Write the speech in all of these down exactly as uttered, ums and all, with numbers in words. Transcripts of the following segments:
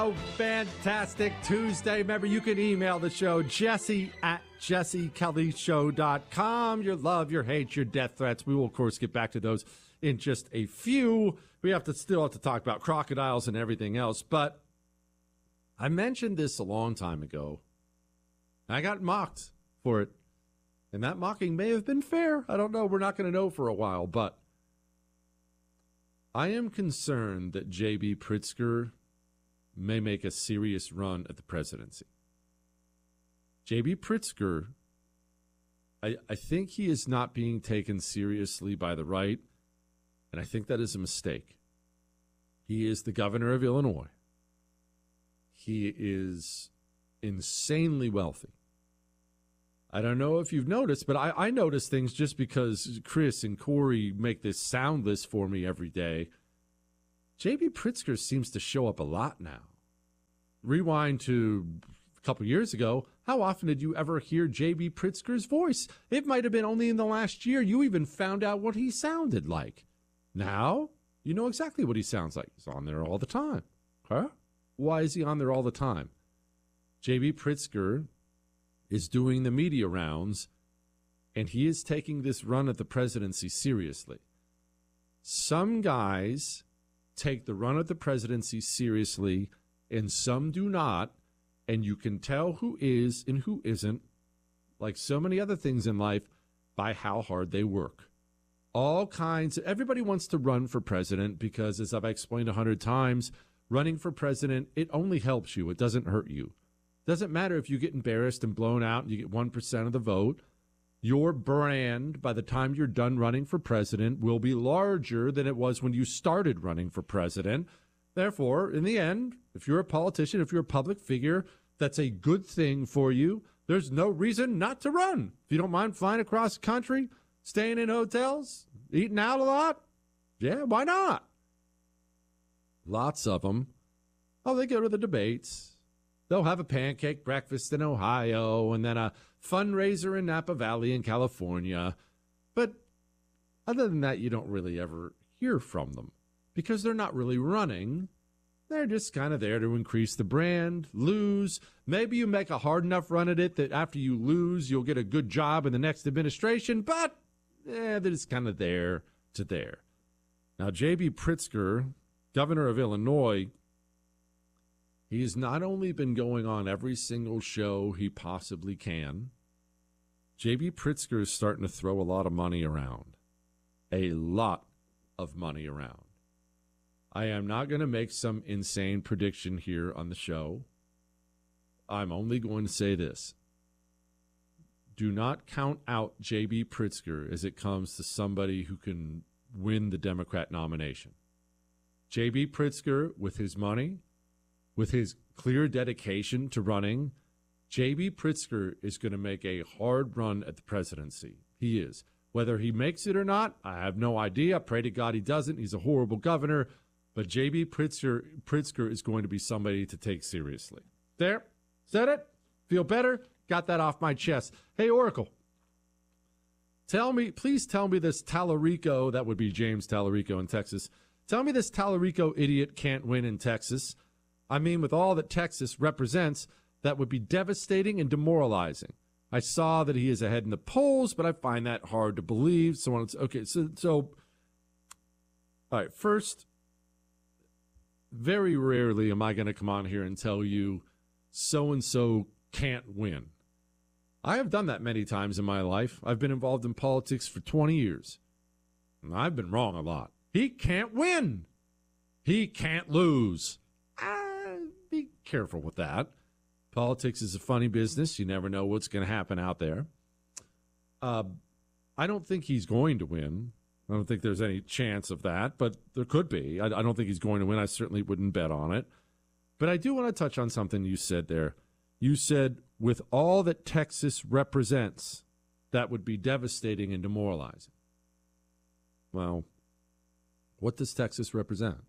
Oh, fantastic Tuesday. Remember, you can email the show, Jesse at jesse kelly show dot com. Your love, your hate, your death threats. We will, of course, get back to those in just a few. We have to still have to talk about crocodiles and everything else. But I mentioned this a long time ago. I got mocked for it. And that mocking may have been fair. I don't know. We're not going to know for a while. But I am concerned that J B. Pritzker may make a serious run at the presidency. J B. Pritzker, I, I think he is not being taken seriously by the right, and I think that is a mistake. He is the governor of Illinois. He is insanely wealthy. I don't know if you've noticed, but I, I notice things just because Chris and Corey make this sound list for me every day. J B. Pritzker seems to show up a lot now. Rewind to a couple years ago. How often did you ever hear J B. Pritzker's voice? It might have been only in the last year you even found out what he sounded like. Now, you know exactly what he sounds like. He's on there all the time. Huh? Why is he on there all the time? J B. Pritzker is doing the media rounds, and he is taking this run at the presidency seriously. Some guys take the run at the presidency seriously, and some do not, and you can tell who is and who isn't, like so many other things in life, by how hard they work. All kinds, everybody wants to run for president because, as I've explained a hundred times, running for president, it only helps you. It doesn't hurt you. It doesn't matter if you get embarrassed and blown out and you get one percent of the vote. Your brand, by the time you're done running for president, will be larger than it was when you started running for president. Therefore, in the end, if you're a politician, if you're a public figure, that's a good thing for you. There's no reason not to run. If you don't mind flying across the country, staying in hotels, eating out a lot, yeah, why not? Lots of them. Oh, they go to the debates. They'll have a pancake breakfast in Ohio and then a fundraiser in Napa Valley in California. But other than that, you don't really ever hear from them because they're not really running. They're just kind of there to increase the brand, lose. Maybe you make a hard enough run at it that after you lose, you'll get a good job in the next administration. But eh, they're just kind of there to there. Now, J B. Pritzker, governor of Illinois, he's not only been going on every single show he possibly can, J B. Pritzker is starting to throw a lot of money around. A lot of money around. I am not going to make some insane prediction here on the show. I'm only going to say this. Do not count out J B. Pritzker as it comes to somebody who can win the Democrat nomination. J B. Pritzker, with his money, with his clear dedication to running, J B. Pritzker is going to make a hard run at the presidency. He is. Whether he makes it or not, I have no idea. I pray to God he doesn't. He's a horrible governor. But J B. Pritzker, Pritzker is going to be somebody to take seriously. There. Said it. Feel better? Got that off my chest. Hey, Oracle. Tell me, please tell me this Tallarico, that would be James Tallarico in Texas. Tell me this Tallarico idiot can't win in Texas. I mean, with all that Texas represents, that would be devastating and demoralizing. I saw that he is ahead in the polls, but I find that hard to believe. So on. Okay, so, so, all right, first, very rarely am I going to come on here and tell you so-and-so can't win. I have done that many times in my life. I've been involved in politics for twenty years. And I've been wrong a lot. He can't win. He can't lose. Ah, be careful with that. Politics is a funny business. You never know what's going to happen out there. Uh, I don't think he's going to win. I don't think there's any chance of that, but there could be. I, I don't think he's going to win. I certainly wouldn't bet on it. But I do want to touch on something you said there. You said, with all that Texas represents, that would be devastating and demoralizing. Well, what does Texas represent?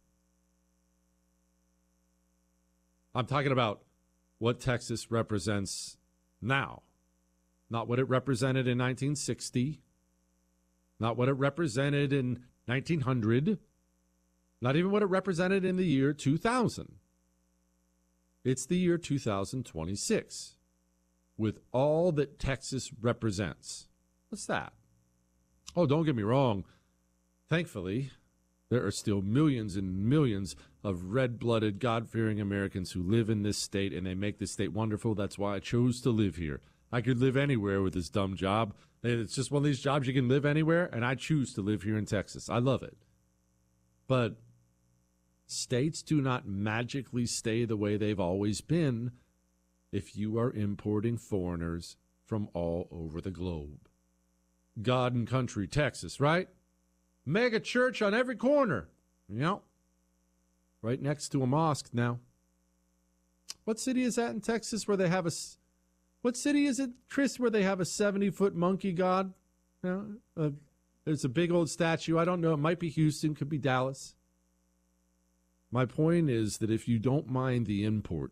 I'm talking about what Texas represents now, not what it represented in nineteen sixty, not what it represented in nineteen hundred, not even what it represented in the year two thousand. It's the year two thousand twenty-six with all that Texas represents. What's that? Oh, don't get me wrong. Thankfully, there are still millions and millions of red-blooded, God-fearing Americans who live in this state, and they make this state wonderful. That's why I chose to live here. I could live anywhere with this dumb job. It's just one of these jobs you can live anywhere, and I choose to live here in Texas. I love it. But states do not magically stay the way they've always been if you are importing foreigners from all over the globe. God and country, Texas, right? Mega church on every corner. You know, right next to a mosque now. What city is that in Texas where they have a... What city is it, Chris, where they have a seventy-foot monkey god? You know, uh, there's a big old statue. I don't know. It might be Houston. Could be Dallas. My point is that if you don't mind the imports,